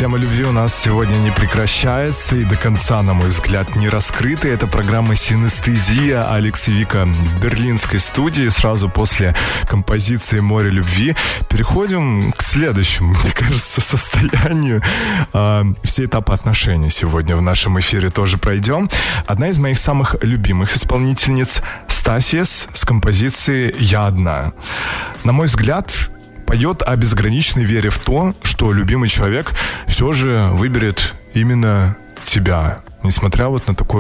Тема любви у нас сегодня не прекращается и до конца, на мой взгляд, не раскрыта. Это программа «Синестезия». Алекс и Вика в берлинской студии сразу после композиции «Море любви». Переходим к следующему, мне кажется, состоянию. Все этапы отношений сегодня в нашем эфире тоже пройдем. Одна из моих самых любимых исполнительниц — Стасиес с композицией «Я одна». На мой взгляд, поет о безграничной вере в то, что любимый человек все же выберет именно тебя, несмотря вот на такой